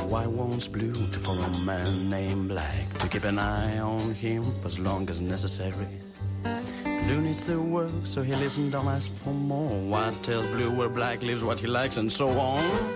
white wants blue to follow a man named Black, to keep an eye on him for as long as necessary. Blue needs to work, so he lives and don't ask for more. White tells Blue where Black lives, what he likes, and so on.